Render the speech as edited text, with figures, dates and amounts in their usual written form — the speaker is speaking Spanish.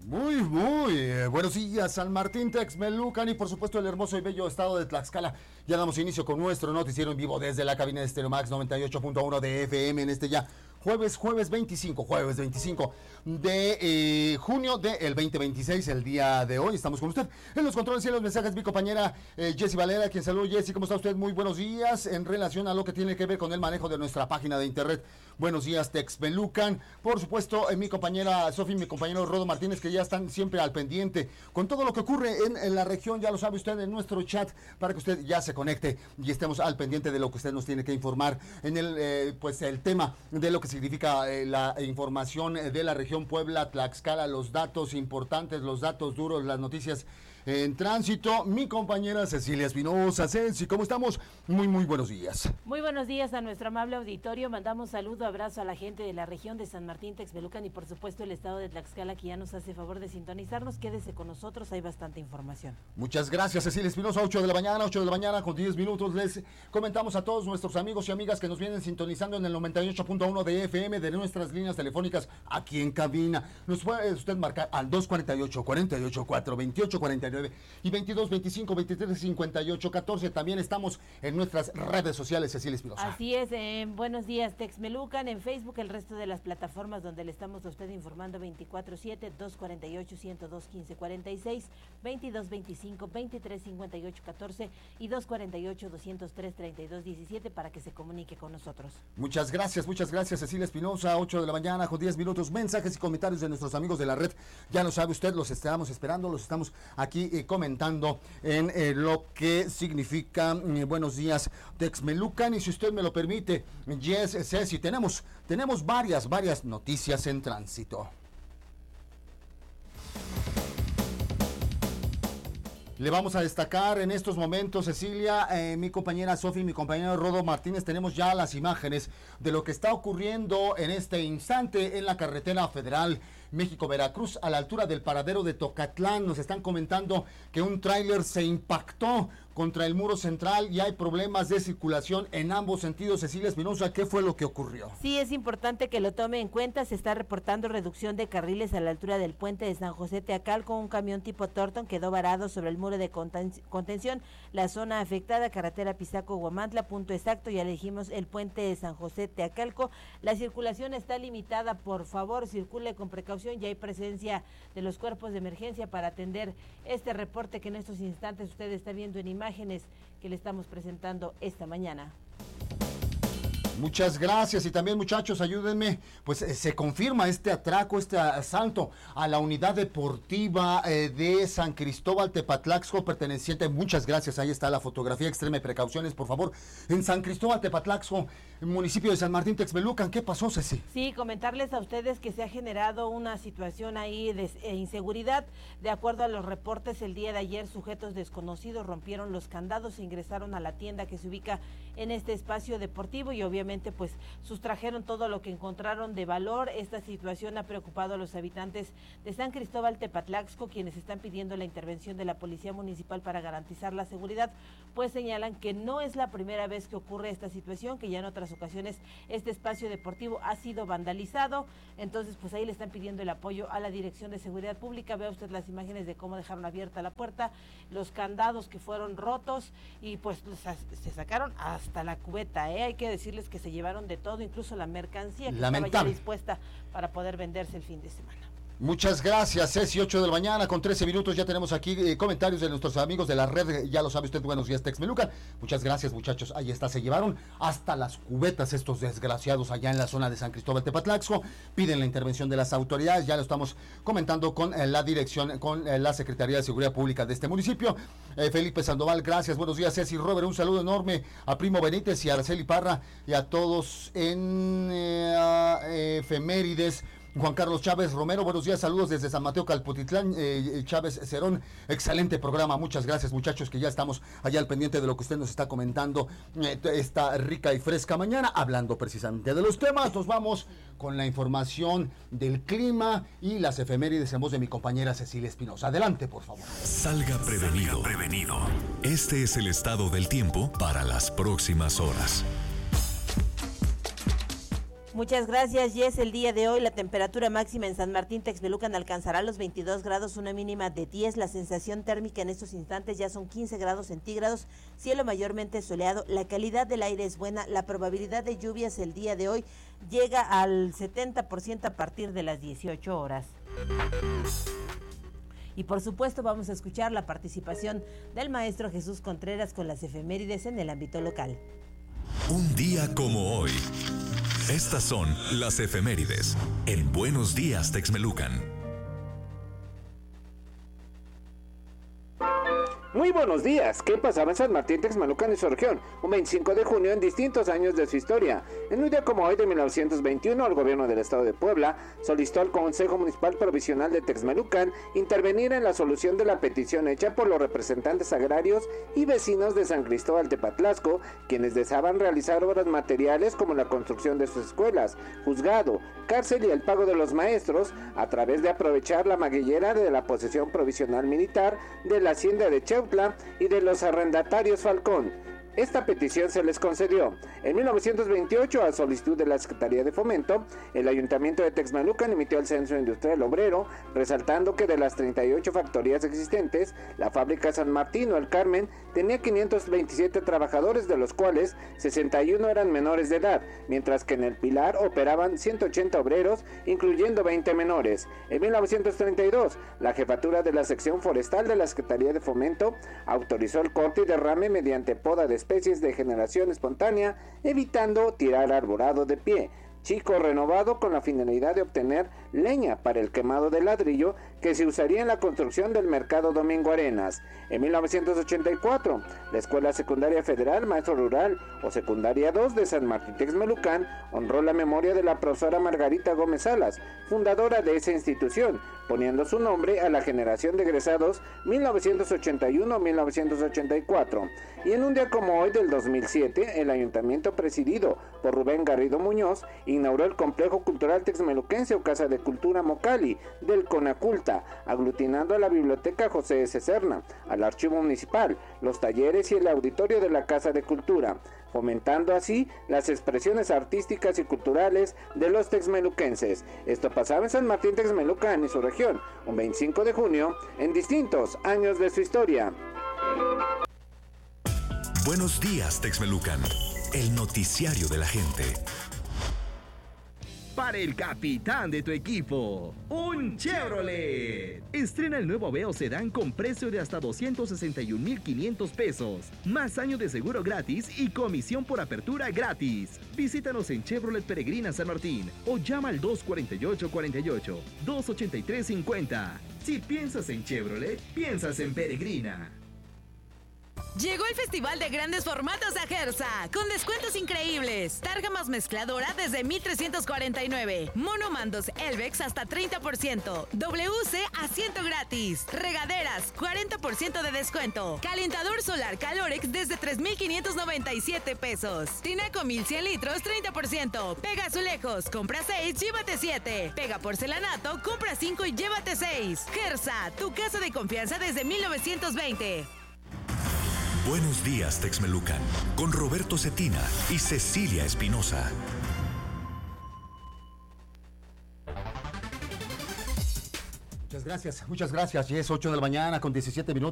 Buenos días, San Martín, Texmelucan y por supuesto el hermoso y bello estado de Tlaxcala. Ya damos inicio con nuestro noticiero en vivo desde la cabina de Stereo Max 98.1 de FM en este ya jueves 25 de junio del 2026, el día de hoy. Estamos con usted en los controles y en los mensajes. Mi compañera Jessy Valera, quien saluda. Jessy, ¿cómo está usted? Muy buenos días. En relación a lo que tiene que ver con el manejo de nuestra página de internet, buenos días, Texmelucan. Por supuesto, mi compañera Sofi, mi compañero Rodo Martínez, que ya están siempre al pendiente con todo lo que ocurre en la región. Ya lo sabe usted en nuestro chat, para que usted ya se conecte y estemos al pendiente de lo que usted nos tiene que informar en el tema de lo que significa la información de la región Puebla, Tlaxcala, los datos importantes, los datos duros, las noticias en tránsito. Mi compañera Cecilia Espinosa. Ceci, ¿cómo estamos? Muy buenos días. Muy buenos días a nuestro amable auditorio. Mandamos saludo, abrazo a la gente de la región de San Martín, Texmelucan y por supuesto el estado de Tlaxcala, que ya nos hace favor de sintonizarnos. Quédese con nosotros, hay bastante información. Muchas gracias, Cecilia Espinosa. 8 de la mañana con 10 minutos. Les comentamos a todos nuestros amigos y amigas que nos vienen sintonizando en el 98.1 de FM de nuestras líneas telefónicas aquí en cabina. Nos puede usted marcar al 248-428-4 y 22 25 23 58 14. También estamos en nuestras redes sociales, Cecilia Espinosa. Así es, buenos días, Texmelucan, en Facebook, el resto de las plataformas donde le estamos a usted informando 24/7, 248-102-1546, 22 25 23 58 14 y 248-203-3217 para que se comunique con nosotros. Muchas gracias, Cecilia Espinosa. 8 de la mañana con 10 minutos. Mensajes y comentarios de nuestros amigos de la red. Ya lo sabe usted, los estamos esperando, los estamos aquí comentando en lo que significa buenos días, Texmelucan. Y si usted me lo permite, Ceci, tenemos varias noticias en tránsito. Le vamos a destacar en estos momentos, Cecilia, mi compañera Sofi, mi compañero Rodo Martínez, tenemos ya las imágenes de lo que está ocurriendo en este instante en la carretera federal México-Veracruz, a la altura del paradero de Tocatlán. Nos están comentando que un tráiler se impactó contra el muro central y hay problemas de circulación en ambos sentidos. Cecilia Espinosa, ¿qué fue lo que ocurrió? Sí, es importante que lo tome en cuenta. Se está reportando reducción de carriles a la altura del puente de San José Teacalco. Un camión tipo Torton quedó varado sobre el muro de contención. La zona afectada, carretera Pisaco-Huamantla, punto exacto, ya le dijimos, el puente de San José Teacalco. La circulación está limitada, por favor, circule con precaución. Ya hay presencia de los cuerpos de emergencia para atender este reporte que en estos instantes usted está viendo en imágenes que le estamos presentando esta mañana. Muchas gracias y también, muchachos, ayúdenme, pues se confirma este atraco, este asalto a la unidad deportiva de San Cristóbal Tepatlaxco perteneciente, muchas gracias, ahí está la fotografía, extreme precauciones, por favor, en San Cristóbal Tepatlaxco, municipio de San Martín Texmelucan. ¿Qué pasó, Ceci? Sí, comentarles a ustedes que se ha generado una situación ahí de inseguridad. De acuerdo a los reportes, el día de ayer sujetos desconocidos rompieron los candados e ingresaron a la tienda que se ubica en este espacio deportivo y obviamente pues sustrajeron todo lo que encontraron de valor. Esta situación ha preocupado a los habitantes de San Cristóbal Tepatlaxco, quienes están pidiendo la intervención de la Policía Municipal para garantizar la seguridad, pues señalan que no es la primera vez que ocurre esta situación, que ya en otras ocasiones este espacio deportivo ha sido vandalizado. Entonces pues ahí le están pidiendo el apoyo a la Dirección de Seguridad Pública. Vea usted las imágenes de cómo dejaron abierta la puerta, los candados que fueron rotos y pues se sacaron hasta la cubeta, hay que decirles que se llevaron de todo, incluso la mercancía que estaba ya dispuesta para poder venderse el fin de semana. Muchas gracias, Ceci. 8 de la mañana con 13 minutos, ya tenemos aquí comentarios de nuestros amigos de la red, ya lo sabe usted, buenos días, Texmelucan. Muchas gracias, muchachos, ahí está, se llevaron hasta las cubetas estos desgraciados allá en la zona de San Cristóbal Tepatlaxco, piden la intervención de las autoridades, ya lo estamos comentando con la dirección, con la Secretaría de Seguridad Pública de este municipio. Felipe Sandoval, gracias, buenos días, Ceci, Robert, un saludo enorme a Primo Benítez y a Araceli Parra y a todos en efemérides. Juan Carlos Chávez Romero, buenos días, saludos desde San Mateo Calpotitlán, Chávez Cerón, excelente programa, muchas gracias, muchachos, que ya estamos allá al pendiente de lo que usted nos está comentando esta rica y fresca mañana, hablando precisamente de los temas. Nos vamos con la información del clima y las efemérides en voz de mi compañera Cecilia Espinosa. Adelante, por favor. Salga prevenido. Este es el estado del tiempo para las próximas horas. Muchas gracias, Jess. El día de hoy la temperatura máxima en San Martín Texmelucan alcanzará los 22 grados, una mínima de 10. La sensación térmica en estos instantes ya son 15 grados centígrados, cielo mayormente soleado. La calidad del aire es buena. La probabilidad de lluvias el día de hoy llega al 70% a partir de las 18 horas. Y por supuesto vamos a escuchar la participación del maestro Jesús Contreras con las efemérides en el ámbito local. Un día como hoy. Estas son las efemérides en Buenos Días Texmelucan. Muy buenos días. ¿Qué pasaba en San Martín Texmelucan y su región? Un 25 de junio en distintos años de su historia. En un día como hoy de 1921, el gobierno del estado de Puebla solicitó al Consejo Municipal Provisional de Texmelucan intervenir en la solución de la petición hecha por los representantes agrarios y vecinos de San Cristóbal Tepatlasco, quienes deseaban realizar obras materiales como la construcción de sus escuelas, juzgado, cárcel y el pago de los maestros a través de aprovechar la maguillera de la posesión provisional militar de la hacienda de Cheutla y de los arrendatarios Falcón. Esta petición se les concedió. En 1928, a solicitud de la Secretaría de Fomento, el Ayuntamiento de Texmelucan emitió el Censo Industrial Obrero, resaltando que de las 38 factorías existentes, la fábrica San Martín o El Carmen tenía 527 trabajadores, de los cuales 61 eran menores de edad, mientras que en El Pilar operaban 180 obreros, incluyendo 20 menores. En 1932, la jefatura de la sección forestal de la Secretaría de Fomento autorizó el corte y derrame mediante poda de especies de generación espontánea, evitando tirar arborado de pie, chico renovado con la finalidad de obtener leña para el quemado de ladrillo que se usaría en la construcción del mercado Domingo Arenas. En 1984, la Escuela Secundaria Federal Maestro Rural o Secundaria 2 de San Martín Texmelucan honró la memoria de la profesora Margarita Gómez Salas, fundadora de esa institución, poniendo su nombre a la generación de egresados 1981-1984. Y en un día como hoy del 2007, el ayuntamiento presidido por Rubén Garrido Muñoz inauguró el Complejo Cultural Texmeluquense o Casa de Cultura Mocali del Conaculta, aglutinando a la Biblioteca José S. Serna, al Archivo Municipal, los talleres y el auditorio de la Casa de Cultura, fomentando así las expresiones artísticas y culturales de los texmeluquenses. Esto pasaba en San Martín Texmelucan y su región, un 25 de junio, en distintos años de su historia. Buenos días Texmelucan, el noticiario de la gente. Para el capitán de tu equipo, un Chevrolet. Estrena el nuevo Aveo Sedán con precio de hasta 261,500 pesos, más año de seguro gratis y comisión por apertura gratis. Visítanos en Chevrolet Peregrina San Martín o llama al 248-48, 283-50. Si piensas en Chevrolet, piensas en Peregrina. Llegó el Festival de Grandes Formatos a Gersa, con descuentos increíbles. Targa más mezcladora desde 1,349. Monomandos Elvex hasta 30%. WC asiento gratis. Regaderas, 40% de descuento. Calentador solar Calorex desde 3,597 pesos. Tinaco 1,100 litros, 30%. Pega azulejos, compra 6, llévate 7. Pega porcelanato, compra 5 y llévate 6. Gersa, tu casa de confianza desde 1920. Buenos días Texmelucan, con Roberto Cetina y Cecilia Espinosa. Muchas gracias. Ya es 8 de la mañana con 17 minutos.